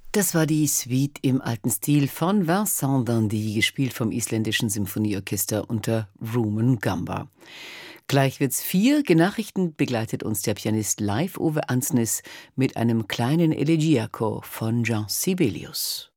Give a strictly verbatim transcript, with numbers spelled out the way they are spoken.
Das war die Suite im alten Stil von Vincent d'Indy, gespielt vom isländischen Symphonieorchester unter Rumen Gamba. Gleich wird's vier. Genachrichten begleitet uns der Pianist Leif Ove Ansnes mit einem kleinen Elegiaco von Jean Sibelius.